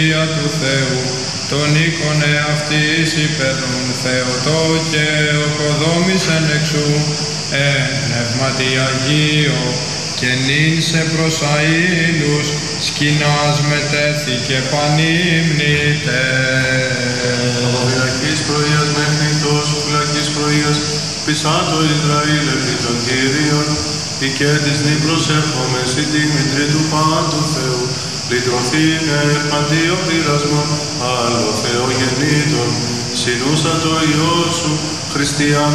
του Θεού, τον οίκον εαυτής υπερνούν Θεοτό και οκοδόμησεν εξού πνεύματι Αγίο και νυν σε προσαήλους σκηνάς μετέθηκε πανύμνητε. Από φυλακής πρωίας μέχρι τόσο φυλακής πρωίας πισά το Ισραήλ επί των Κύριων οικέτης νη προσεύχομεν συ τη μητρή του Πάντου Θεού λυτρωθήνε παντίον πειρασμών άλλο Θεογεννήτων συνούσα το Υιό σου Χριστιαν